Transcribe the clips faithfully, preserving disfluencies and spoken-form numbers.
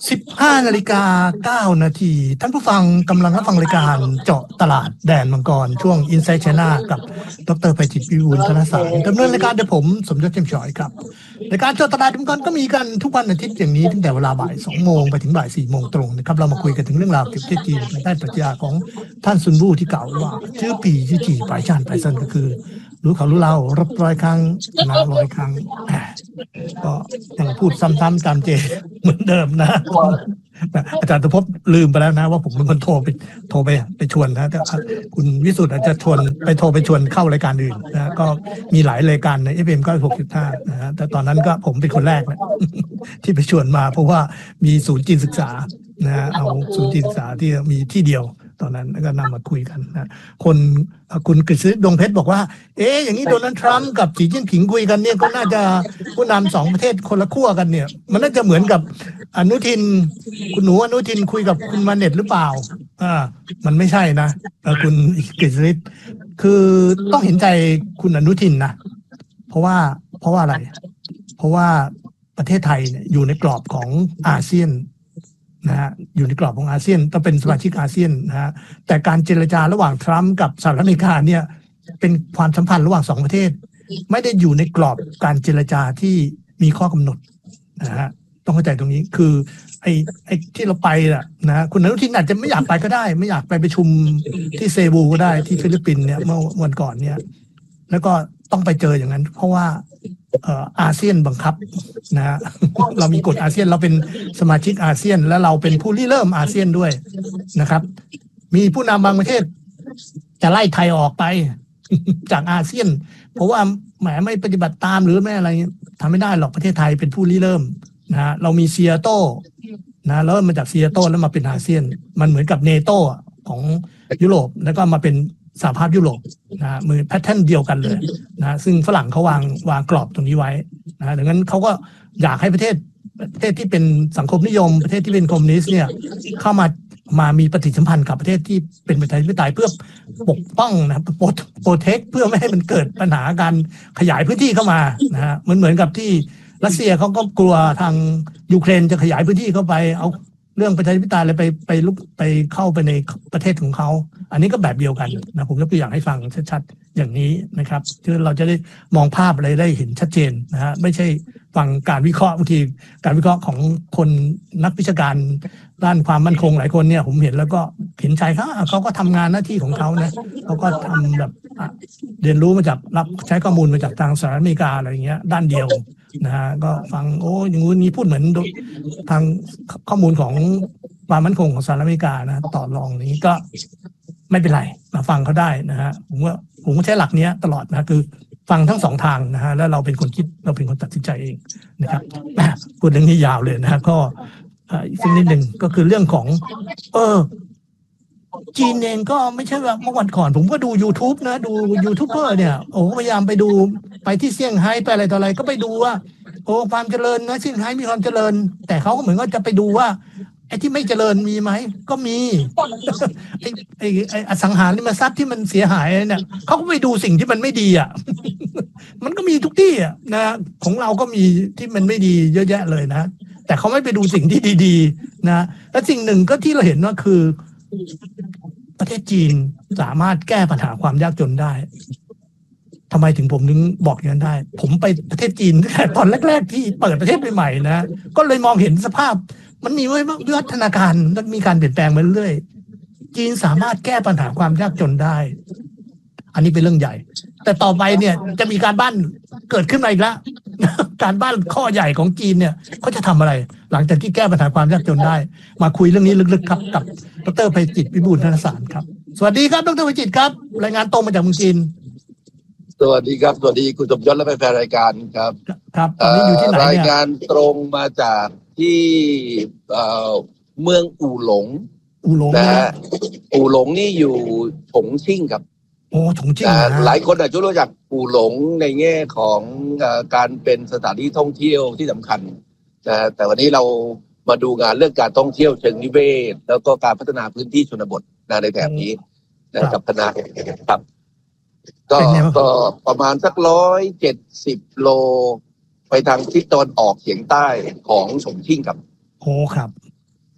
สิบห้านาฬิกาเก้านาทีท่านผู้ฟังกำลังรับฟังรายการเจาะตลาดแดนมังกรช่วง Inside China กับดร.ไพจิตร วิบูลย์ธนสารดำเนินรายการโดยผมสมยศ เจียมฉอยครับรายการเจาะตลาดแดนมังกรก็มีกันทุกวันอาทิตย์อย่างนี้ตั้งแต่เวลาบ่ายสองโมงไปถึงบ่ายสี่โมงตรงนะครับเรามาคุยกันถึงเรื่องราวเกี่ยวกับประเทศจีนภายใต้ปรัชญาของท่านซุนวู่ที่กล่าวว่าชื่อปีชื่อจีปลายชาญปลายซันก็คือรู้เขารู้เรารับร้อยครั้งนาร้อยครั้งก็ยังพูดซ้ำๆตามเจเหมือนเดิมนะอาจารย์ตุภพลืมไปแล้วนะว่าผมเป็นคนโทรไปโทรไปไปชวนนะแต่คุณวิสุทธ์อาจจะชวนไปโทรไปชวนเข้ารายการอื่นนะก็มีหลายรายการใน เอฟ เอ็ม เก้าสิบหกจุดห้า นะฮะแต่ตอนนั้นก็ผมเป็นคนแรกนะที่ไปชวนมาเพราะว่ามีศูนย์จีนศึกษานะฮะเอาศูนย์จีนศึกษาที่มีที่เดียวตอนนั้นก็นำมาคุยกันนะคนคุณกฤษณดวงเพชรบอกว่าเอ๊ะอย่างนี้โดนัลด์ทรัมป์กับสีจิ้นผิงคุยกันเนี่ยก็น่าจะผู้นำสองประเทศคนละขั้วกันเนี่ยมันน่าจะเหมือนกับอนุทินคุณหนูอนุทินคุยกับคุณมาเน็ตหรือเปล่าอ่ามันไม่ใช่นะคุณกฤษณคือต้องเห็นใจคุณอนุทินนะเพราะว่าเพราะว่าอะไรเพราะว่าประเทศไทยเนี่ยอยู่ในกรอบของอาเซียนนะฮะอยู่ในกรอบของอาเซียนต้องเป็นสมาชิกอาเซียนนะฮะแต่การเจรจาระหว่างทรัมป์กับสหรัฐอเมริกาเนี่ยเป็นความสัมพันธ์ระหว่างสองประเทศไม่ได้อยู่ในกรอบการเจรจาที่มีข้อกำหนดนะฮะต้องเข้าใจตรงนี้คือไอ้ไอ้ที่เราไปน่ะนะคุณอนุทินอาจจะไม่อยากไปก็ได้ไม่อยากไปประชุมที่เซบูก็ได้ที่ฟิลิปปินส์เนี่ยเมื่อวันก่อนเนี่ยแล้วก็ต้องไปเจออย่างนั้นเพราะว่าเอ่ออาเซียนบังคับนะฮะเรามีกฎอาเซียนเราเป็นสมาชิกอาเซียนและเราเป็นผู้ริเริ่มอาเซียนด้วยนะครับมีผู้นำบางประเทศจะไล่ไทยออกไปจากอาเซียนเพราะว่าแหมไม่ปฏิบัติตามหรือไม่อะไรทำไม่ได้หรอกประเทศไทยเป็นผู้ริเริ่มนะฮะเรามีเซียโตนะแล้วมาจากเซียโตแล้วมาเป็นอาเซียนมันเหมือนกับเนโตของยุโรปแล้วก็มาเป็นสหภาพยุโรปนะมือแพทเทิร์นเดียวกันเลยนะซึ่งฝรั่งเขาวางวางกรอบตรงนี้ไว้นะดังนั้นเขาก็อยากให้ประเทศประเทศที่เป็นสังคมนิยมประเทศที่เป็นคอมมิวนิสต์เนี่ยเข้ามามามีปฏิสัมพันธ์กับประเทศที่เป็นประชาธิปไตยเพื่อปกป้องนะโปรเทคเพื่อไม่ให้มันเกิดปัญหาการขยายพื้นที่เข้ามานะฮะเหมือนเหมือนกับที่รัสเซียเขาก็กลัวทางยูเครนจะขยายพื้นที่เข้าไปเอาเรื่องประชาธิปไตยอะไรไปไปลุกไปเข้าไปในประเทศของเขาอันนี้ก็แบบเดียวกันนะผมยกตัวอย่างให้ฟังชัดๆอย่างนี้นะครับเพื่อเราจะได้มองภาพอะไรได้เห็นชัดเจนนะฮะไม่ใช่ฟังการวิเคราะห์บางทีการวิเคราะห์ของคนนักวิชาการด้านความมั่นคงหลายคนเนี่ยผมเห็นแล้วก็เห็นใจเขาเขาก็ทำงานหน้าที่ของเขานะเขาก็ทำแบบเรียนรู้มาจากรับใช้ข้อมูลมาจากทางสหรัฐอเมริกาอะไรอย่างเงี้ยด้านเดียวนะฮะก็ฟังโอ้อย่างงู้นนี้พูดเหมือนทางข้อมูลของความมั่นคงของสหรัฐอเมริกานะต่อรองนี้ก็ไม่เป็นไรมาฟังเขาได้นะฮะผมว่าผมก็ใช้หลักนี้ตลอดนะคือฟังทั้งสองทางนะฮะแล้วเราเป็นคนคิดเราเป็นคนตัดสินใจเองนะครับพูดเรื่องนี้ยาวเลยนะฮะก็อีกสิ่งนิดหนึ่งก็คือเรื่องของเออจีนเองก็ไม่ใช่ว่าเมื่อวันก่อนผมก็ดู YouTube นะดูยูทูบเบอร์เนี่ยโอ้พยายามไปดูไปที่เซี่ยงไฮ้ไปอะไรต่ออะไรก็ไปดูว่าโอ้ความเจริญนะเซี่ยงไฮ้มีความเจริญแต่เขาก็เหมือนว่าจะไปดูว่าไอ้ที่ไม่เจริญมีไหมก็มีไอ้ไอ้ไอ้อสังหาริมทรัพย์ที่มันเสียหายเนี่ยเขาก็ไปดูสิ่งที่มันไม่ดีอ่ะ มันก็มีทุกที่อ่ะนะของเราก็มีที่มันไม่ดีเยอะแยะเลยนะแต่เขาไม่ไปดูสิ่งที่ดีๆนะและสิ่งหนึ่งก็ที่เราเห็นว่าคือประเทศจีนสามารถแก้ปัญหาความยากจนได้ทำไมถึงผมถึงบอกอย่างนั้นได้ผมไปประเทศจีนตั้งแต่ตอนแรกๆที่เปิดประเทศใหม่ๆนะก็เลยมองเห็นสภาพมันมีวิวัฒนาการมันมีการเปลี่ยนแปลงมาเรื่อยๆจีนสามารถแก้ปัญหาความยากจนได้อันนี้เป็นเรื่องใหญ่แต่ต่อไปเนี่ยจะมีการบ้านเกิดขึ้นมาอีกแล้วการบ้านข้อใหญ่ของจีนเนี่ยเขาจะทำอะไรหลังจากที่แก้ปัญหาความยากจนได้มาคุยเรื่องนี้ลึกๆครับกับดร.ไพจิตร วิบูลย์ธนสารครับสวัสดีครับดร.ไพจิตรครับรายงานตรงมาจากเมืองจีนสวัสดีครับสวัสดีคุณสมยศและแฟนรายการครับครับตอนนี้อยู่ที่ไหนเนี่ยรายงานตรงมาจากที่เมืองอู่หลงอู่หลงนะอู่หลงนี่อยู่ฉงชิ่งครับโอ้ฉงชิ่งหลายคนอาจจะรู้จักอู่หลงในแง่ของการเป็นสถานที่ท่องเที่ยวที่สำคัญนะแต่วันนี้เรามาดูงานเรื่องการท่องเที่ยวเชิงนิเวศแล้วก็การพัฒนาพื้นที่ชนบทในแถบนี้นะกับคณะครับก็ก็ประมาณสักร้อยเจ็ดสิบโลไปทางทิศตะวันออกเฉียงใต้ของฉงชิ่งครับโอ้ครับ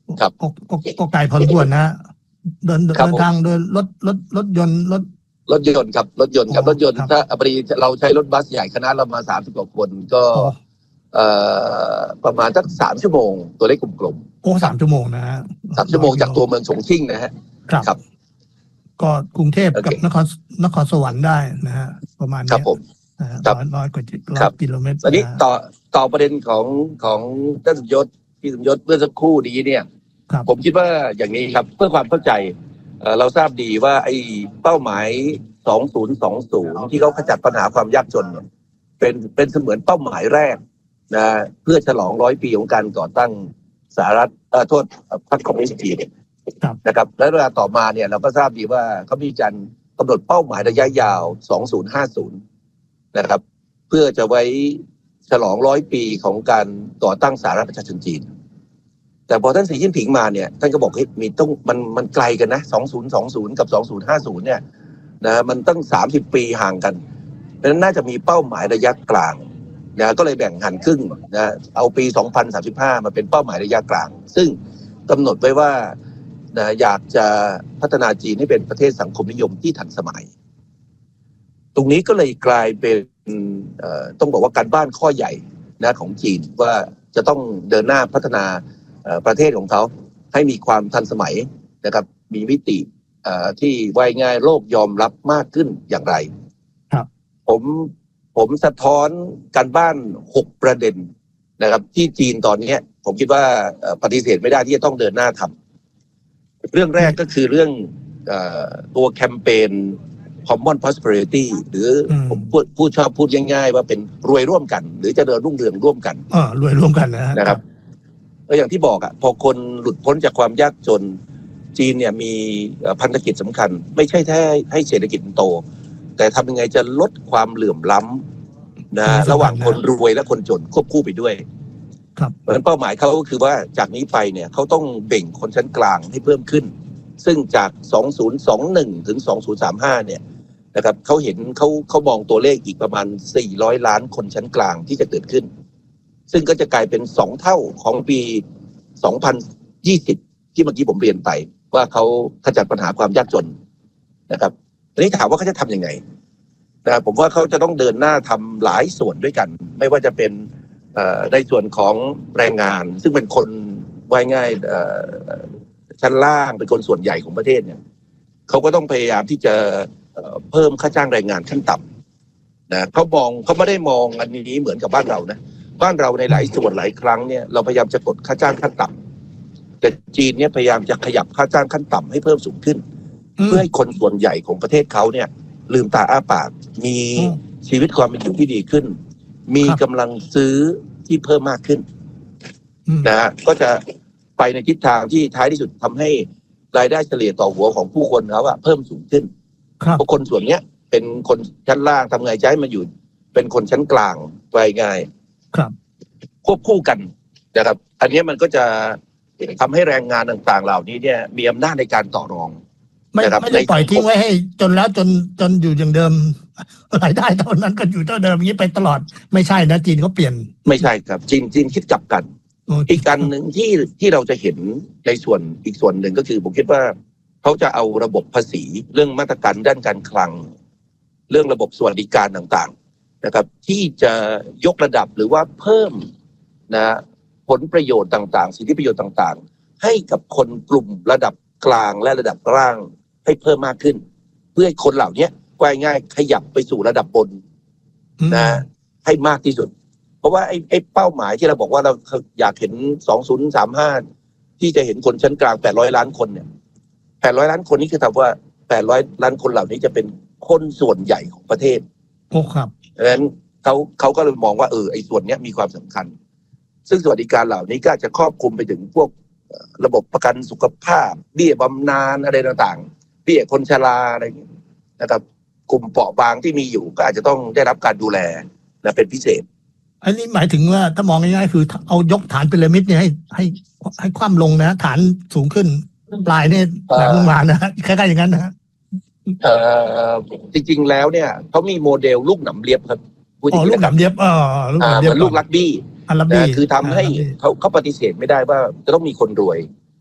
ครับก็ก็ก็ไกลพอสมควรนะเดินครับเดินผมทางโดยรถรถรถยนต์รถรถยนต์ครับรถยนต์ครับอ๋อรถยนต์ครับถ้าพอดีเราใช้รถบัสใหญ่คณะเรามาสามสิบกว่าคนก็โอ้เอ่อประมาณสักสามชั่วโมงตัวเลขกลมโอ้สามชั่วโมงนะฮะๆสามชั่วโมงจากตัวเมืองฉงชิ่งนะฮะครับครับก็กรุงเทพโอเคกับนครนครสวรรค์ได้นะฮะประมาณครัเนี้บยผมนะฮะครับร้อยร้อยกว่าร้อครัยบกิโลเมตรตอนนี้ะฮะต่อต่อประเด็นของของท่านสมยศพี่สมยศเมื่อสักครู่นี้เนี่ยครับผมคิดว่าอย่างนี้ครับเพื่อความเข้าใจเอ่อเราทราบดีว่าไอ้เป้าหมายสองพันยี่สิบที่เขาขจัดปัญหาความยากจนเนี่ยเป็นเป็นเสมือนเป้าหมายแรกนะเพื่อฉลองร้อยปีของการก่อตั้งสหรัฐเอ่อโทษพรรคคอมมิวนิสต์จีนครับนะครับและเวลาต่อมาเนี่ยเราก็ทราบดีว่าเขามีการกำหนดเป้าหมายระยะยาวสองพันห้าสิบนะครับเพื่อจะไว้ฉลองร้อยปีของการก่อตั้งสหรัฐประชาชนจีนแต่พอท่านสีจิ้นผิงมาเนี่ยท่านก็บอกเฮ้ยมีต้องมันมันไกลกันนะสองพันยี่สิบกับสองพันห้าสิบเนี่ยนะมันตั้งสามสิบปีห่างกันเพราะฉะนั้นน่าจะมีเป้าหมายระยะกลางนะก็เลยแบ่งหันครึ่งนะเอาปีสองพันสามสิบห้ามาเป็นเป้าหมายระยะกลางซึ่งกำหนดไว้ว่านะอยากจะพัฒนาจีนให้เป็นประเทศสังคมนิยมที่ทันสมัยตรงนี้ก็เลยกลายเป็นเอ่อต้องบอกว่าการบ้านข้อใหญ่นะของจีนว่าจะต้องเดินหน้าพัฒนาประเทศของเขาให้มีความทันสมัยนะครับมีมิติที่ว่ายง่ายโลกยอมรับมากขึ้นอย่างไรครับผมผมสะท้อนการบ้านหกประเด็นนะครับที่จีนตอนนี้ผมคิดว่าปฏิเสธไม่ได้ที่จะต้องเดินหน้าทำเรื่องแรกก็คือเรื่องเอ่อตัวแคมเปญ Common Prosperity หรือผมพูดพูดชอบพูดง่ายๆว่าเป็นรวยร่วมกันหรือเจริญรุ่งเรืองร่วมกันอ่ารวยร่วมกันนะนะครับก็อย่างที่บอกอ่ะพอคนหลุดพ้นจากความยากจนจีนเนี่ยมีพันธกิจสำคัญไม่ใช่แค่ให้เศรษฐกิจโตแต่ทำยังไงจะลดความเหลื่อมล้ำนะระหว่างคนรวยและคนจนควบคู่ไปด้วยครับเพราะฉะนั้นเป้าหมายเขาก็คือว่าจากนี้ไปเนี่ยเขาต้องเบ่งคนชั้นกลางให้เพิ่มขึ้นซึ่งจากสองพันยี่สิบเอ็ดถึงสองพันสามสิบห้าเนี่ยนะครับเขาเห็นเขาเขามองตัวเลขอีกประมาณสี่ร้อยล้านคนชั้นกลางที่จะเกิดขึ้นซึ่งก็จะกลายเป็นสองเท่าของปีสองพันยี่สิบที่เมื่อกี้ผมเรียนไปว่าเขาขจัดปัญหาความยากจนนะครับทีนี้ถามว่าเขาจะทำยังไงนะผมว่าเขาจะต้องเดินหน้าทำหลายส่วนด้วยกันไม่ว่าจะเป็นในส่วนของแรงงานซึ่งเป็นคนว่ายง่ายชั้นล่างเป็นคนส่วนใหญ่ของประเทศเนี่ยเขาก็ต้องพยายามที่จะเพิ่มค่าจ้างแรงงานขั้นต่ำนะเขามองเขาไม่ได้มองอันนี้เหมือนกับบ้านเรานะบ้านเราในหลายส่วนหลายครั้งเนี่ยเราพยายามจะกดค่าจ้างขั้นต่ำแต่จีนเนี่ยพยายามจะขยับค่าจ้างขั้นต่ำให้เพิ่มสูงขึ้นเพื่อให้คนส่วนใหญ่ของประเทศเขาเนี่ยลืมตาอ้าปากมีชีวิตความเป็นอยู่ที่ดีขึ้นมีกำลังซื้อที่เพิ่มมากขึ้นนะฮะก็จะไปในทิศทางที่ท้ายที่สุดทำให้รายได้เฉลี่ยต่อหัวของผู้คนเขาอะเพิ่มสูงขึ้นเพราะคนส่วนเนี้ยเป็นคนชั้นล่างทำไงจะให้มาอยู่เป็นคนชั้นกลางไปง่ายครับควบคู่กันนะครับอันนี้มันก็จะทำให้แรงงานต่างๆเหล่านี้เนี่ยมีอำนาจในการต่อรองไม่ไม่ได้ปล่อยทิ้งไว้ให้จนแล้วจนจนอยู่อย่างเดิมรายได้เท่านั้นก็อยู่เท่าเดิมอย่างนี้ไปตลอดไม่ใช่นะจีนเขาเปลี่ยนไม่ใช่ครับจีนจีนคิดกลับกันอีกการหนึ่งที่ที่เราจะเห็นในส่วนอีกส่วนหนึ่งก็คือผมคิดว่าเขาจะเอาระบบภาษีเรื่องมาตรการด้านการคลังเรื่องระบบสวัสดิการต่างๆนะครับที่จะยกระดับหรือว่าเพิ่มนะผลประโยชน์ต่างๆสิทธิประโยชน์ต่างๆให้กับคนกลุ่มระดับกลางและระดับล่างให้เพิ่มมากขึ้นเพื่อให้คนเหล่านี้ว่ายง่ายขยับไปสู่ระดับบนนะให้มากที่สุดเพราะว่าไอ้ไอ้เป้าหมายที่เราบอกว่าเราอยากเห็นสองพันสามสิบห้าที่จะเห็นคนชั้นกลางแปดร้อยล้านคนเนี่ยแปดร้อยล้านคนนี้คือถามว่าแปดร้อยล้านคนเหล่านี้จะเป็นคนส่วนใหญ่ของประเทศโอ้ครับดังนั้นเขาเขาก็เลยมองว่าเออไอ้ส่วนนี้มีความสำคัญซึ่งสวัสดิการเหล่านี้ก็จะครอบคลุมไปถึงพวกระบบประกันสุขภาพเบี้ยบำนาญอะไรต่างๆเบี้ยคนชราอะไรอย่างนี้นะครับกลุ่มเปราะบางที่มีอยู่ก็อาจจะต้องได้รับการดูแลนะเป็นพิเศษอันนี้หมายถึงว่าถ้ามองง่ายๆคือเอายกฐานพีระมิดเนี่ยให้ให้ให้คว่ำลงนะฐานสูงขึ้นปลายเนี่ยแหลมลงมานะคล้ายๆอย่างนั้นนะเอ่อจริงๆแล้วเนี่ยเขามีโมเดลลูกหนำเลียบครับอ๋อลูกหนำเลียบอ๋อลูกหนำเลียบลูกลักบี้นะคือทำให้เขาเขาปฏิเสธไม่ได้ว่าจะต้องมีคนรวย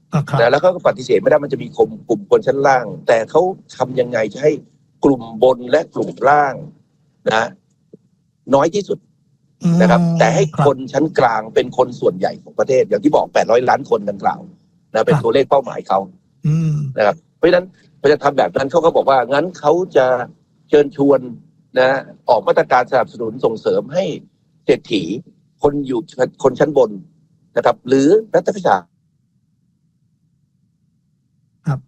นะแล้วก็ปฏิเสธไม่ได้มันจะมีกลุ่มกลุ่มคนชั้นล่างแต่เขาทำยังไงจะให้กลุ่มบนและกลุ่มล่างนะน้อยที่สุดนะครับแต่ให้คนชั้นกลางเป็นคนส่วนใหญ่ของประเทศอย่างที่บอกแปดร้อยล้านคนดังกล่าวนะเป็นตัวเลขเป้าหมายเขานะครับเพราะฉะนั้นพอจะทำแบบนั้นเขาก็บอกว่างั้นเขาจะเชิญชวนนะออกมาตรการสนับสนุนส่งเสริมให้เศรษฐีคนอยู่คนชั้นบนนะครับหรือรัฐวิสาหกิจครับ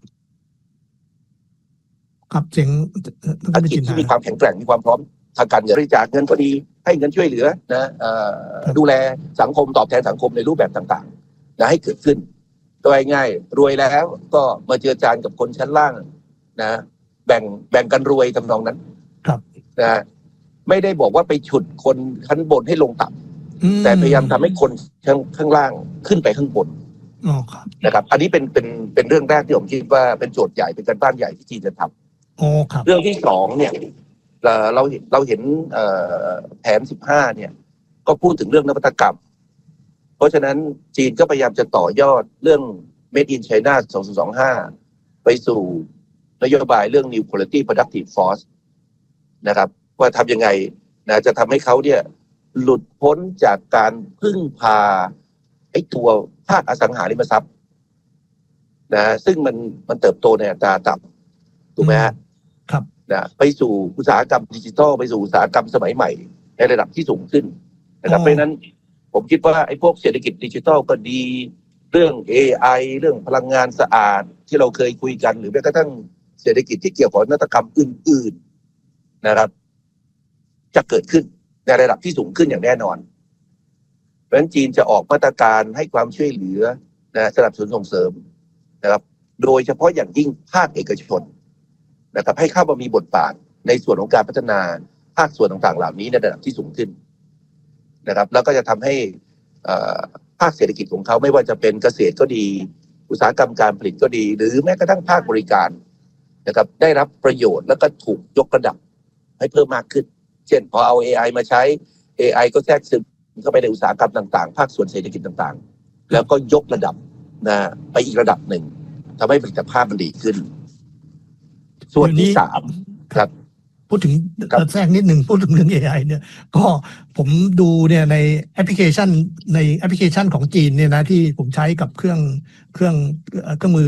ครับเสียงธุรกิจที่มีความแข็งแกร่งมีความพร้อมทางการเงินบริจาคเงินก็ดีให้เงินช่วยเหลือนะดูแลสังคมตอบแทนสังคมในรูปแบบต่างๆนะให้เกิดขึ้นโดยง่ายรวยแล้วก็มาเจือจานกับคนชั้นล่างนะแบ่งแบ่งกันรวยทำนองนั้นครับนะไม่ได้บอกว่าไปฉุดคนชั้นบนให้ลงต่ำแต่พยายามทำให้คนข้างข้างล่างขึ้นไปข้างบนนะครับอันนี้เป็นเป็นเป็นเรื่องแรกที่ผมคิดว่าเป็นโจทย์ใหญ่เป็นการบ้านใหญ่ที่จีนจะทำเรื่องที่สองเนี่ยเราเราเห็นแผนสิบห้าเนี่ยก็พูดถึงเรื่องนวัตกรรมเพราะฉะนั้นจีนก็พยายามจะต่อยอดเรื่อง Made in China สองพันยี่สิบห้าไปสู่นโยบายเรื่อง New Quality Productive Force นะครับว่าทำยังไงนะจะทำให้เขาเนี่ยหลุดพ้นจากการพึ่งพาไอ้ตัวภาคอสังหาริมทรัพย์นะซึ่งมันมันเติบโตในอัตราต่ำถูกไหมฮะครับนะไปสู่อุตสาหกรรมดิจิทัลไปสู่อุตสาหกรรมสมัยใหม่ในระดับที่สูงขึ้นนะครับเพราะฉะนั้นผมคิดว่าไอ้พวกเศรษฐกิจดิจิทัลก็ดีเรื่อง เอ ไอ เรื่องพลังงานสะอาดที่เราเคยคุยกันหรือแม้กระทั่งเศรษฐกิจที่เกี่ยวกับนวัตกรรมอื่นๆนะครับจะเกิดขึ้นในระดับที่สูงขึ้นอย่างแน่นอนเพราะฉะนั้นจีนจะออกมาตรการให้ความช่วยเหลือนะสนับสนุนส่งเสริมนะครับโดยเฉพาะอย่างยิ่งภาคเอกชนนะครับให้เข้ามามีบทบาทในส่วนของการพัฒนาภาคส่วนต่างๆเหล่านี้ในระดับที่สูงขึ้นนะครับแล้วก็จะทำให้ภาคเศรษฐกิจของเขาไม่ว่าจะเป็นเกษตรก็ดีอุตสาหกรรมการผลิตก็ดีหรือแม้กระทั่งภาคบริการนะครับได้รับประโยชน์แล้วก็ถูกยกระดับให้เพิ่มมากขึ้นเช่นพอเอา เอ ไอ มาใช้ เอ ไอ ก็แทรกซึมเข้าไปในอุตสาหกรรมต่างๆภาคส่วนเศรษฐกิจต่างๆแล้วก็ยกระดับนะไปอีกระดับหนึ่งทำให้ผลิตภาพมันดีขึ้นส่วนที่สามครับพูดถึงแทรกนิดหนึ่งพูดถึงเรื่อง เอ ไอ เนี่ยก็ผมดูเนี่ยในแอปพลิเคชันในแอปพลิเคชันของจีนเนี่ยนะที่ผมใช้กับเครื่องเครื่องเครื่องมือ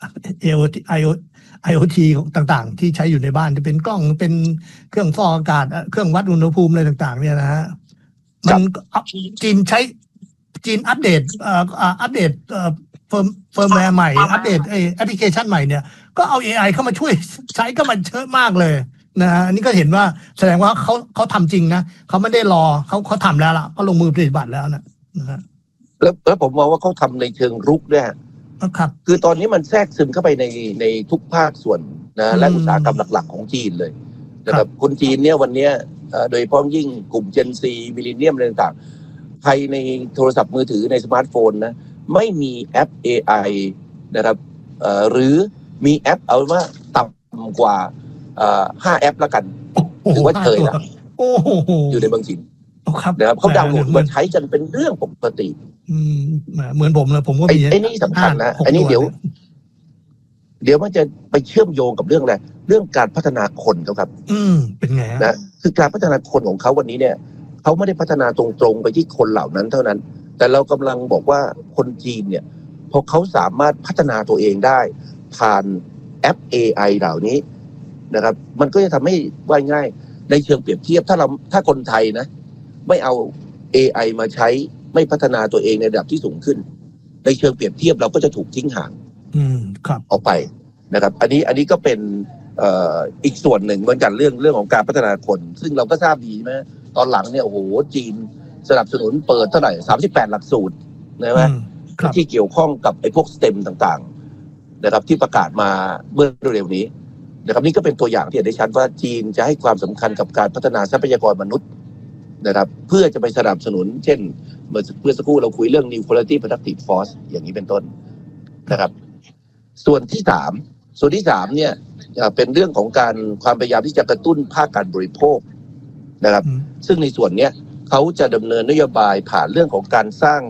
ไอ โอ ที ต่างๆที่ใช้อยู่ในบ้านจะเป็นกล้องเป็นเครื่องฟอกอากาศเครื่องวัดอุณหภูมิอะไรต่างๆเนี่ยนะฮะมันจีนใช้จีนอัปเดตเอ่ออัปเดตเอ่อเฟิร์มเฟิร์มแวร์ใหม่อัปเดตไอแอปพลิเคชันใหม่เนี่ยก็เอา เอ ไอ เข้ามาช่วยใช้ก็มันเยอะมากเลยนะฮะอันนี้ก็เห็นว่าแสดงว่าเขาเขาทำจริงนะเขาไม่ได้รอเขาเขาทำแล้วล่ะเขาลงมือปฏิบัติแล้วนะนะฮะแล้วแล้วผมมองว่าเขาทำในเชิงรุกด้วยครับคือตอนนี้มันแทรกซึมเข้าไปในในทุกภาคส่วนนะและอุตสาหกรรมหลักๆของจีนเลยนะครับคนจีนเนี่ยวันนี้โดยเฉพาะยิ่งกลุ่ม Gen Z มิลเลนเนียมอะไรต่างๆภายในโทรศัพท์มือถือในสมาร์ทโฟนนะไม่มีแอป เอ ไอ นะครับหรือมีแอปเอาว่าต่ำกว่าห้าแอปละกันถือว่าเฉยละอยู่ในเมืองจีนนะครับเขาดาวน์โหลดมาใช้กันเป็นเรื่องปกติเหมือนผมเลยผมก็มีไอ้นี่สำคัญนะไอ้นี่เดี๋ยวเดี๋ยวมันจะไปเชื่อมโยงกับเรื่องอะไรเรื่องการพัฒนาคนเขาครับอืมเป็นไงนะคือการพัฒนาคนของเขาวันนี้เนี่ยเขาไม่ได้พัฒนาตรงๆไปที่คนเหล่านั้นเท่านั้นแต่เรากำลังบอกว่าคนจีนเนี่ยพอเขาสามารถพัฒนาตัวเองได้ผ่านแอป เอ ไอ เหล่านี้นะครับมันก็จะทำให้ว่าง่ายในเชิงเปรียบเทียบถ้าเราถ้าคนไทยนะไม่เอา เอ ไอ มาใช้ไม่พัฒนาตัวเองในระดับที่สูงขึ้นในเชิงเปรียบเทียบเราก็จะถูกทิ้งห่างออกไปนะครับอันนี้อันนี้ก็เป็นเอ่ออีกส่วนหนึ่งเหมือนกันเรื่องเรื่องของการพัฒนาคนซึ่งเราก็ทราบดีไหมตอนหลังเนี่ยโอ้โหจีนสนับสนุนเปิดเท่าไหร่สามสิบแปดหลักสูตรนะไหมที่เกี่ยวข้องกับไอ้พวก สเต็ม ต่างๆนะครับที่ประกาศมาเมื่อเร็วนี้นะครับนี่ก็เป็นตัวอย่างที่เห็นได้ชัดว่าจีนจะให้ความสำคัญกับการพัฒนาทรัพยากรมนุษย์นะครับเพื่อจะไปสนับสนุนเช่นเมื่อเมื่อสักครู่เราคุยเรื่อง New Quality Productive Force อย่างนี้เป็นต้นนะครับส่วนที่สามส่วนที่สามเนี่ยเป็นเรื่องของการความพยายามที่จะกระตุ้นภาคการบริโภคนะครับซึ่งในส่วนเนี้ยเขาจะดำเนินนโยบายผ่านเรื่องของการสร้าง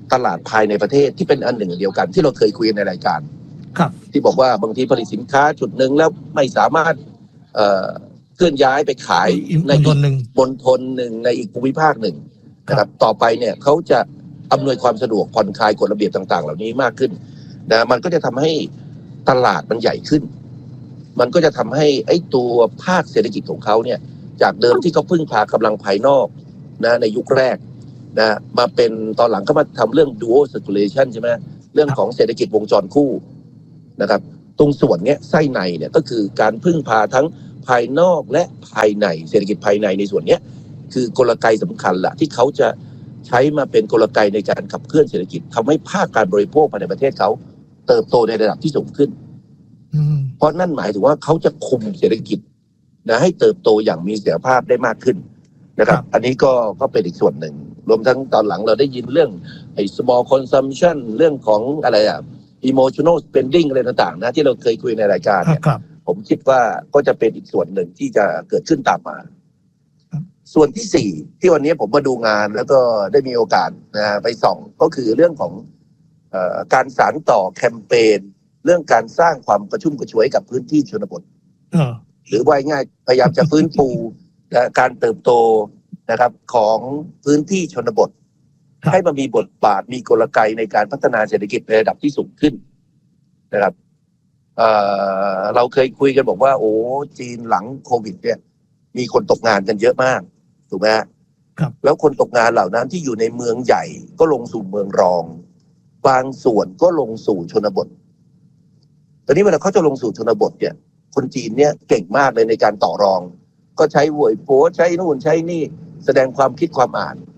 ตลาดภายในประเทศที่เป็นอันหนึ่งเดียวกันที่เราเคยคุยในรายการครับที่บอกว่าบางทีผลิตสินค้าจุดหนึ่งแล้วไม่สามารถเอ่อเคลื่อนย้ายไปขายในอีกมณฑลหนึ่งในอีกภูมิภาคหนึ่งนะครับต่อไปเนี่ยเขาจะอำนวยความสะดวกผ่อนคลายกฎระเบียบต่างๆเหล่านี้มากขึ้นนะมันก็จะทำให้ตลาดมันใหญ่ขึ้นมันก็จะทำให้ไอ้ตัวภาคเศรษฐกิจของเขาเนี่ยจากเดิมที่เขาพึ่งพากำลังภายนอกนะในยุคแรกนะมาเป็นตอนหลังก็มาทำเรื่อง dual circulation ใช่ไหมเรื่องของเศรษฐกิจวงจรคู่นะครับตรงส่วนเนี้ยไส้ในเนี่ยก็คือการพึ่งพาทั้งภายนอกและภายในเศรษฐกิจภายในในส่วนเนี้ยคือกลไกสำคัญละที่เขาจะใช้มาเป็นกลไกในการขับเคลื่อนเศรษฐกิจทำให้ภาคการบริโภคภายในประเทศเขาเติบโตในระดับที่สูงขึ้นเพราะนั่นหมายถึงว่าเขาจะคุมเศรษฐกิจนะให้เติบโตอย่างมีเสถียรภาพได้มากขึ้นนะครับอันนี้ก็ก็เป็นอีกส่วนหนึ่งรวมทั้งตอนหลังเราได้ยินเรื่องไอ้ small consumption เรื่องของอะไรอะ emotional spending อะไรต่างๆนะที่เราเคยคุยในรายการเนี่ยผมคิดว่าก็จะเป็นอีกส่วนหนึ่งที่จะเกิดขึ้นตามมาส่วนที่สี่ที่วันนี้ผมมาดูงานแล้วก็ได้มีโอกาสนะไปส่องก็คือเรื่องของเอ่อการสานต่อแคมเปญเรื่องการสร้างความกระชุ่มกระชวยกับพื้นที่ชนบทหรือว่าง่ายพยายามจะฟื้นฟูการเติบโตนะครับของพื้นที่ชนบทให้มันมีบทบาทมีกลไกในการพัฒนาเศรษฐกิจในระดับที่สูงขึ้นนะครับเอ่อเราเคยคุยกันบอกว่าโอ้จีนหลังโควิดเนี่ยมีคนตกงานกันเยอะมากถูกไหมครับแล้วคนตกงานเหล่านั้นที่อยู่ในเมืองใหญ่ก็ลงสู่เมืองรองบางส่วนก็ลงสู่ชนบทตอนนี้เวลาเขาจะลงสู่ชนบทเนี่ยคนจีนเนี่ยเก่งมากเลยในการต่อรองก็ใช้หวยโป้ใช้นู่นใช้นี่แสดงความคิดความอ่าน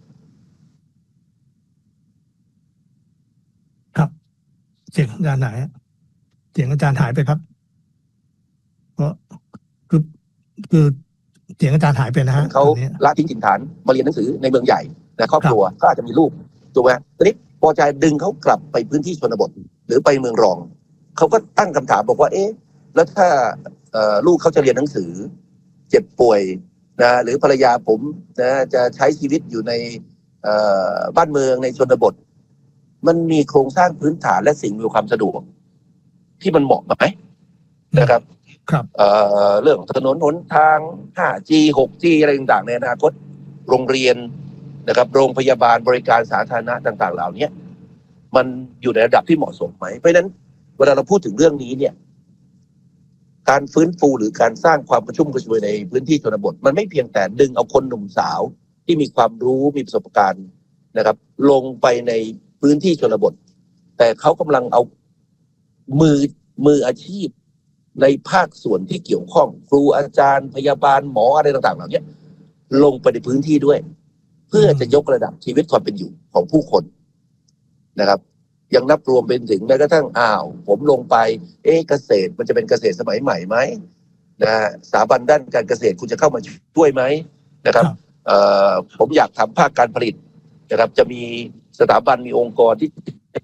ครับเสียงอาจารย์หายเสียงอาจารย์หายไปครับเพราะคือคือเสียงอาจารย์หายไปนะฮะเขาละทิ้งถิ่นฐานมาเรียนหนังสือในเมืองใหญ่นะครอบครัวก็อาจจะมีลูกถูกไหมตอนนี้พอใจดึงเขากลับไปพื้นที่ชนบทหรือไปเมืองรองเขาก็ตั้งคำถามบอกว่าเอ๊ะแล้วถ้าลูกเขาจะเรียนหนังสือเจ็บป่วยนะหรือภรรยาผมนะจะใช้ชีวิตอยู่ในบ้านเมืองในชนบทมันมีโครงสร้างพื้นฐานและสิ่งอำนวยความสะดวกที่มันเหมาะไหมนะครับครับเอ่อเรื่องถนนหนทาง ห้าจี หกจี อะไรต่างๆในอนาคตโรงเรียนนะครับโรงพยาบาลบริการสาธารณะต่างๆเหล่านี้มันอยู่ในระดับที่เหมาะสมไหมเพราะฉะนั้นเวลาเราพูดถึงเรื่องนี้เนี่ยการฟื้นฟูหรือการสร้างความกระชุ่มกระชวยในพื้นที่ชนบทมันไม่เพียงแต่ดึงเอาคนหนุ่มสาวที่มีความรู้มีประสบการณ์นะครับลงไปในพื้นที่ชนบทแต่เขากำลังเอามือมืออาชีพในภาคส่วนที่เกี่ยวข้องครูอาจารย์พยาบาลหมออะไรต่างๆเหล่านี้ลงไปในพื้นที่ด้วยเพื่อจะยกระดับชีวิตความเป็นอยู่ของผู้คนนะครับยังนับรวมเป็นถึงแม้กระทั่งอ้าวผมลงไปเอ๊ะเกษตรมันจะเป็นเกษตรสมัยใหม่ไหมนะสถาบันด้านการเกษตรคุณจะเข้ามาช่วยไหมนะครับเอ่อผมอยากทำภาคการผลิตนะครับจะมีสถาบันมีองค์กรที่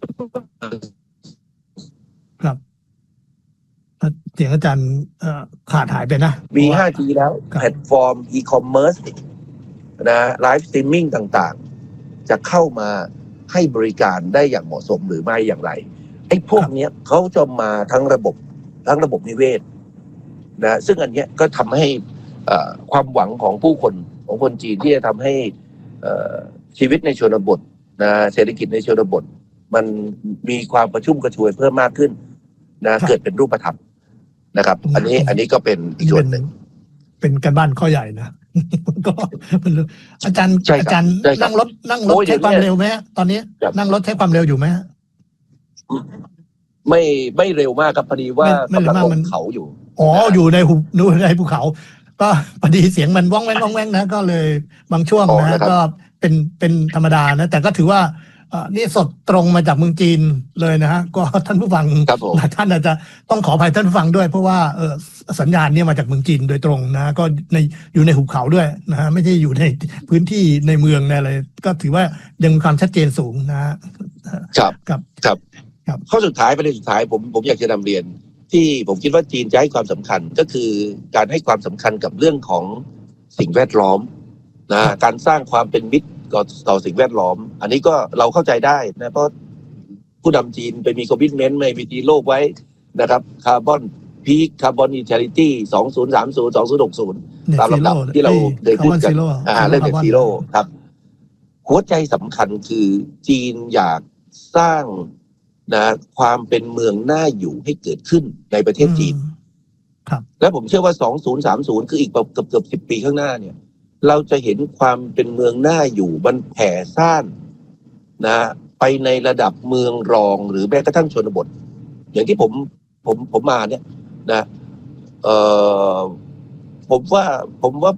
ครับเสียงอาจารย์ขาดหายไปนะมี ห้าจี แล้วแพลตฟอร์มอีคอมเมิร์ซนะไลฟ์สตรีมมิ่งต่างๆจะเข้ามาให้บริการได้อย่างเหมาะสมหรือไม่อย่างไรไอ้พวกนี้เขาจะมาทั้งระบบทั้งระบบนิเวศนะซึ่งอันนี้ก็ทำให้ความหวังของผู้คนของคนจีนที่จะทำให้ชีวิตในชนบทนะเศรษฐกิจในชนบทมันมีความกระชุ่มกระชวยเพิ่มมากขึ้นนะเกิดเป็นรูปธรรมนะครับอันนี้อันนี้ก็เป็นอีกส่วนหนึ่งเป็นการบ้านข้อใหญ่นะก็อาจารย์อาจารย์นั่งรถนั่งรถใช้ความเร็วไหมตอนนี้นั่งรถใช้ความเร็วอยู่ไหมไม่ไม่เร็วมากครับพอดีว่ากำลังลงเขาอยู่อ๋ออยู่ในหุบนู่นในภูเขาก็พอดีเสียงมันว่องแวงว่องแวงนะก็เลยบางช่วงนะก็เป็นเป็นธรรมดานะแต่ก็ถือว่านี่สดตรงมาจากเมืองจีนเลยนะฮะก็ท่านผู้ฟังหลายท่านอาจจะต้องขออภัยท่านผู้ฟังด้วยเพราะว่าเออสัญญาณเนี่ยมาจากเมืองจีนโดยตรงนะก็ในอยู่ในหุบเขาด้วยนะฮะไม่ใช่อยู่ในพื้นที่ในเมืองอะไรก็ถือว่ายังมีความชัดเจนสูงนะฮะครับครับครับครับข้อสุดท้ายประเด็นสุดท้ายผมผมอยากจะนำเรียนที่ผมคิดว่าจีนจะให้ความสำคัญก็คือการให้ความสำคัญกับเรื่องของสิ่งแวดล้อมนะการสร้างความเป็นมิตรต่อต่อสิ่งแวดล้อมอันนี้ก็เราเข้าใจได้นะเพราะผู้นำจีนไปมีคอมมิชเมนต์ในวิธีโลกไว้นะครับคาร์บอนพีคคาร์บอนนิวทรัลิตี้สองพันสามสิบ สองพันหกสิบตามลำดับที่เราเคยพูดกันอ่าเรื่องเน็ตซีโร่ครับหัวใจสำคัญคือจีนอยากสร้างนะความเป็นเมืองน่าอยู่ให้เกิดขึ้นในประเทศจีนครับและผมเชื่อว่าสองพันสามสิบคืออีกเกือบเกือบสิบปีข้างหน้าเนี่ยเราจะเห็นความเป็นเมืองน่าอยู่มันแผ่ซ่านนะไปในระดับเมืองรองหรือแม้กระทั่งชนบทอย่างที่ผมผมผมมาเนี่ยนะเอ่อผมว่าผมว่า